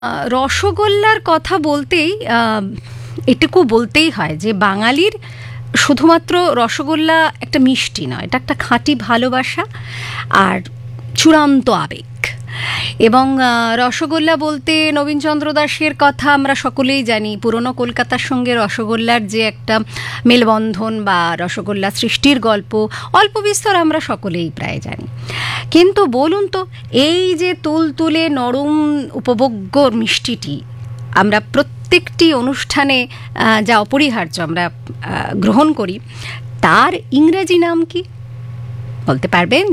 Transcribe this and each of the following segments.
রসগোল্লার কথা বলতেই এটুকু বলতেই হয় যে বাঙালির শুধুমাত্র রসগোল্লা একটা মিষ্টি নয়, এটা একটা খাঁটি ভালোবাসা আর চূড়ান্ত আবেগ। এবং রসগোল্লা বলতে নবীনচন্দ্র দাশের কথা আমরা সকলেই জানি। পুরনো কলকাতার সঙ্গে রসগোল্লার যে একটা মেলবন্ধন বা রসগোল্লা সৃষ্টির গল্প অল্প বিস্তর আমরা সকলেই প্রায় জানি। কিন্তু বলুন তো, এই যে তুলতুলে নরম উপভোগ্য মিষ্টিটি আমরা প্রত্যেকটি অনুষ্ঠানে যা অপরিহার্য আমরা গ্রহণ করি, তার ইংরেজি নাম কি বলতে পারবেন?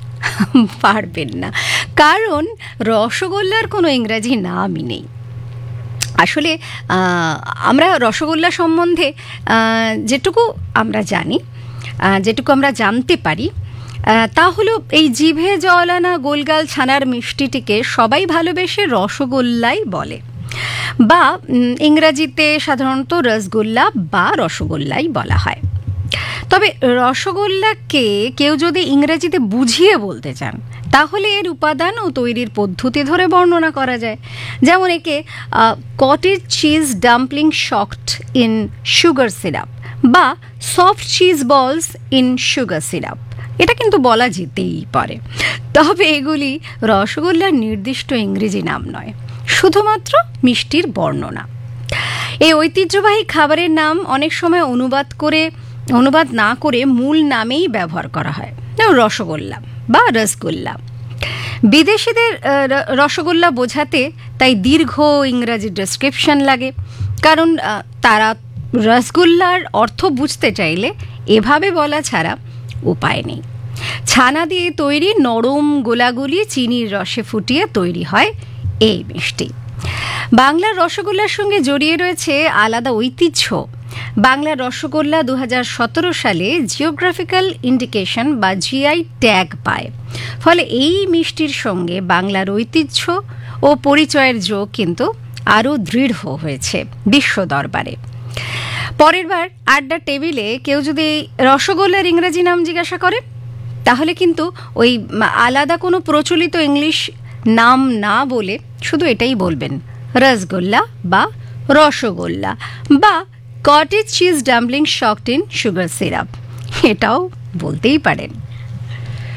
পারবেন না, কারণ রসগোল্লার কোনো ইংরাজি নামই নেই। আসলে আমরা রসগোল্লা সম্বন্ধে যেটুকু আমরা জানি, যেটুকু আমরা জানতে পারি, তা হলো এই জিভে জল আনা গোলগাল ছানার মিষ্টিটিকে সবাই ভালোবেসে রসগোল্লাই বলে, বা ইংরাজিতে সাধারণত রসগোল্লা বা রসগোল্লাই বলা হয়। তবে রসগোল্লাকে কেউ যদি ইংরেজিতে বুঝিয়ে বলতে চান, তাহলে এর উপাদান ও তৈরির পদ্ধতি ধরে বর্ণনা করা যায়। যেমন একে cottage cheese dumpling shocked in sugar syrup বা সফট চিজ বলস ইন সুগার সিরাপ, এটা কিন্তু বলা যেতেই পারে। তবে এগুলি রসগোল্লার নির্দিষ্ট ইংরেজি নাম নয়, শুধুমাত্র মিষ্টির বর্ণনা। এই ঐতিহ্যবাহী খাবারের নাম অনেক সময় অনুবাদ না করে মূল নামেই ব্যবহার করা হয়, রসগোল্লা বা রসগোল্লা। বিদেশিদের রসগোল্লা বোঝাতে তাই দীর্ঘ ইংরাজি ডেসক্রিপশন লাগে, কারণ তারা রসগোল্লার অর্থ বুঝতে চাইলে এভাবে বলা ছাড়া উপায় নেই। ছানা দিয়ে তৈরি নরম গোলাগুলি চিনির রসে ফুটিয়ে তৈরি হয় এই মিষ্টি। বাংলার রসগোল্লার সঙ্গে জড়িয়ে রয়েছে আলাদা ঐতিহ্য। বাংলার রসগোল্লা 2017 সালে জিওগ্রাফিক্যাল ইন্ডিকেশন বা জিআই ট্যাগ পায়। ফলে এই মিষ্টির সঙ্গে বাংলার ঐতিহ্য ও পরিচয়ের যোগ কিন্তু আরও দৃঢ় হয়েছে বিশ্ব দরবারে। পরের বার আড্ডার টেবিলে কেউ যদি রসগোল্লার ইংরেজি নাম জিজ্ঞাসা করে, তাহলে কিন্তু ওই আলাদা কোনো প্রচলিত ইংলিশ নাম না বলে শুধু এটাই বলবেন, রসগোল্লা বা রসগোল্লা বা cottage cheese dumpling shocked in sugar syrup, এটাও বলতেই পারেন।